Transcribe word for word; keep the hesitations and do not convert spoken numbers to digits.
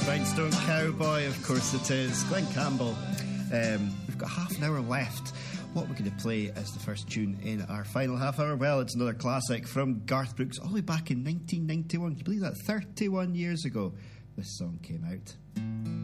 Rhinestone Cowboy, of course it is. Glenn Campbell. Um, we've got half an hour left. What we're going to play as the first tune in our final half hour? Well, it's another classic from Garth Brooks all the way back in nineteen ninety-one. Can you believe that? thirty-one years ago this song came out.